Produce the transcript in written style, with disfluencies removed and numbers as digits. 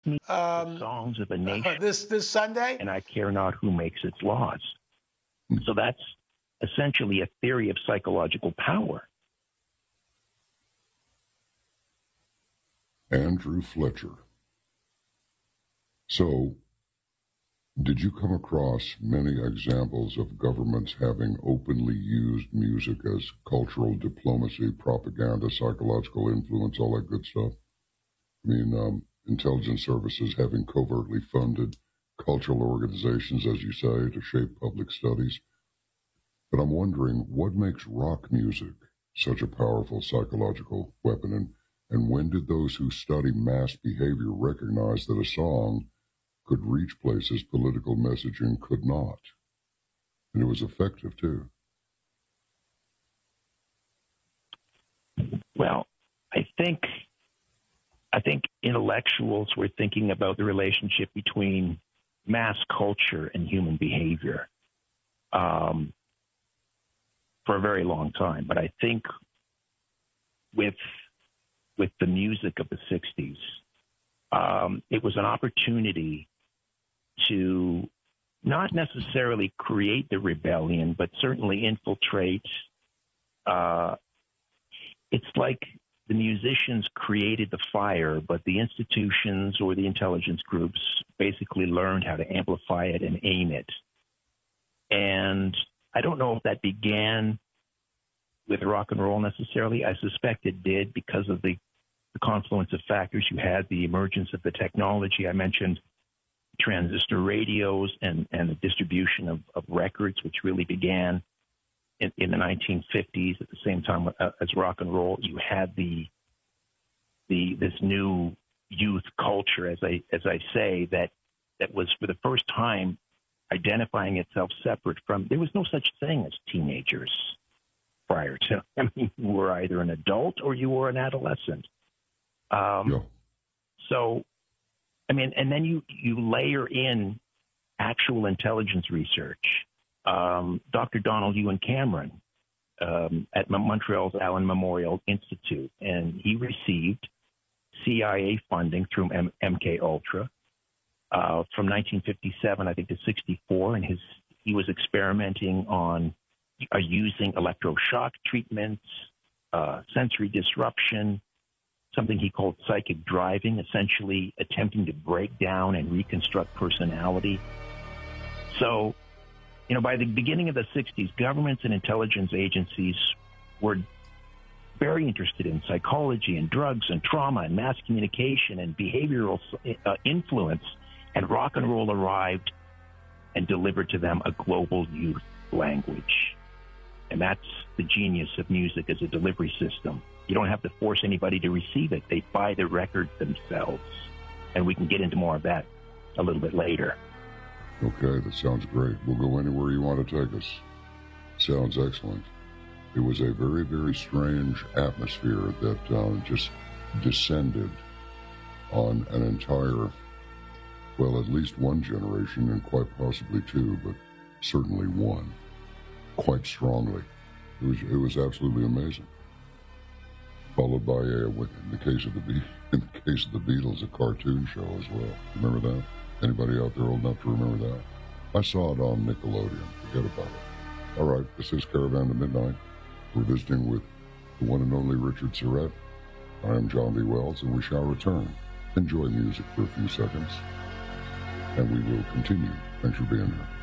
The songs of a nation. This Sunday? And I care not who makes its laws. So that's essentially a theory of psychological power. Andrew Fletcher. So, did you come across many examples of governments having openly used music as cultural diplomacy, propaganda, psychological influence, all that good stuff? I mean, intelligence services having covertly funded cultural organizations, as you say, to shape public studies. But I'm wondering, what makes rock music such a powerful psychological weapon? And when did those who study mass behavior recognize that a song could reach places political messaging could not? And it was effective, too. Well, I think intellectuals were thinking about the relationship between mass culture and human behavior for a very long time. But I think with the music of the 60s, it was an opportunity to not necessarily create the rebellion, but certainly infiltrate. It's like the musicians created the fire, but the institutions or the intelligence groups basically learned how to amplify it and aim it. And I don't know if that began with rock and roll necessarily. I suspect it did because of the confluence of factors. You had the emergence of the technology. I mentioned transistor radios and the distribution of records, which really began in the 1950s at the same time as rock and roll. You had this new youth culture, as I say, that was for the first time identifying itself separate from. There was no such thing as teenagers prior to. I mean, you were either an adult or you were an adolescent. So, I mean, and then you layer in actual intelligence research. Dr. Donald Ewan Cameron at Montreal's Allen Memorial Institute, and he received CIA funding through MK Ultra from 1957, I think, to 64, and he was experimenting on using electroshock treatments, sensory disruption, something he called psychic driving, essentially attempting to break down and reconstruct personality. So, you know, by the beginning of the 60s, governments and intelligence agencies were very interested in psychology and drugs and trauma and mass communication and behavioral influence, and rock and roll arrived and delivered to them a global youth language. And that's the genius of music as a delivery system. You don't have to force anybody to receive it. They buy the record themselves. And we can get into more of that a little bit later. Okay, that sounds great. We'll go anywhere you want to take us. Sounds excellent. It was a very, very strange atmosphere that just descended on an entire, well, at least one generation, and quite possibly two, but certainly one, quite strongly. It was absolutely amazing. Followed by in the case of the Beatles, a cartoon show as well. Remember that? Anybody out there old enough to remember that? I saw it on Nickelodeon. Forget about it. All right, this is Caravan to Midnight. We're visiting with the one and only Richard Surrett. I am John B. Wells, and we shall return. Enjoy music for a few seconds, and we will continue. Thanks for being here.